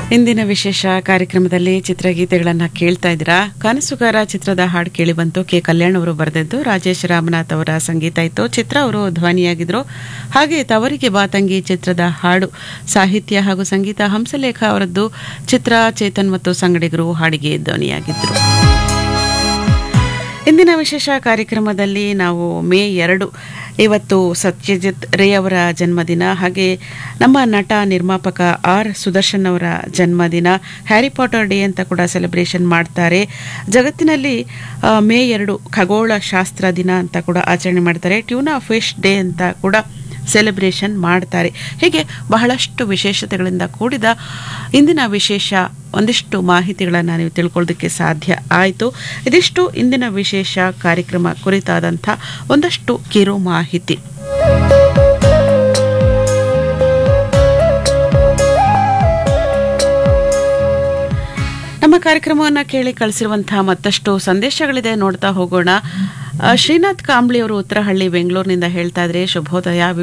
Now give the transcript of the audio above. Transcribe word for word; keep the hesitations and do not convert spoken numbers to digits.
ಇಂದಿನ ವಿಶೇಷ ಕಾರ್ಯಕ್ರಮದಲ್ಲಿ ಚಿತ್ರಗೀತೆಗಳನ್ನ ಕೇಳ್ತಾ ಇದ್ದೀರಾ. ಕನಸುಗಾರ ಚಿತ್ರದ ಹಾಡು ಕೇಳಿ ಬಂತು. ಕೆ ಕಲ್ಯಾಣ್ ಅವರು ಬರೆದಿದ್ದು, ರಾಜೇಶ್ ರಾಮನಾಥ್ ಅವರ ಸಂಗೀತ ಇತ್ತು. ಚಿತ್ರ ಅವರು ಧ್ವನಿಯಾಗಿದ್ರು. ಹಾಗೆ ತವರಿಗೆ ಬಾತಂಗಿ ಚಿತ್ರದ ಹಾಡು ಸಾಹಿತ್ಯ ಹಾಗೂ ಸಂಗೀತ ಹಂಸಲೇಖ ಅವರದ್ದು. ಚಿತ್ರ ಚೇತನ್ ಮತ್ತು ಸಂಗಡಿಗರು ಹಾಡಿಗೆ ಧ್ವನಿಯಾಗಿದ್ರು. ಇಂದಿನ ವಿಶೇಷ ಕಾರ್ಯಕ್ರಮದಲ್ಲಿ ನಾವು ಮೇ ಎರಡು ಇವತ್ತು ಸತ್ಯಜಿತ್ ರೇ ಅವರ ಜನ್ಮದಿನ, ಹಾಗೆ ನಮ್ಮ ನಟ ನಿರ್ಮಾಪಕ ಆರ್ ಸುದರ್ಶನ್ ಅವರ ಜನ್ಮದಿನ, ಹ್ಯಾರಿ ಪಾಟರ್ ಡೇ ಅಂತ ಕೂಡ ಸೆಲೆಬ್ರೇಷನ್ ಮಾಡ್ತಾರೆ. ಜಗತ್ತಿನಲ್ಲಿ ಮೇ ಎರಡು ಖಗೋಳ ಶಾಸ್ತ್ರ ದಿನ ಅಂತ ಕೂಡ ಆಚರಣೆ ಮಾಡ್ತಾರೆ. ಟ್ಯೂನಾ ಫಿಶ್ ಡೇ ಅಂತ ಕೂಡ ಸೆಲೆಬ್ರೇಷನ್ ಮಾಡ್ತಾರೆ. ಹೀಗೆ ಬಹಳಷ್ಟು ವಿಶೇಷತೆಗಳಿಂದ ಕೂಡಿದ ಇಂದಿನ ವಿಶೇಷ ಒಂದಿಷ್ಟು ಮಾಹಿತಿಗಳನ್ನು ನೀವು ತಿಳ್ಕೊಳ್ಳೋದಕ್ಕೆ ಸಾಧ್ಯ ಆಯಿತು. ಇದಿಷ್ಟು ಇಂದಿನ ವಿಶೇಷ ಕಾರ್ಯಕ್ರಮ ಕುರಿತಾದಂಥ ಒಂದಷ್ಟು ಕಿರು ಮಾಹಿತಿ. ನಮ್ಮ ಕಾರ್ಯಕ್ರಮವನ್ನು ಕೇಳಿ ಕಳಿಸಿರುವಂತಹ ಮತ್ತಷ್ಟು ಸಂದೇಶಗಳಿದೆ, ನೋಡ್ತಾ ಹೋಗೋಣ. ಶ್ರೀನಾಥ್ ಕಾಂಬ್ಳಿ ಅವರು ಉತ್ತರಹಳ್ಳಿ ಬೆಂಗಳೂರಿನಿಂದ ಹೇಳ್ತಾ ಇದ್ರೆ, ಶುಭೋದಯ.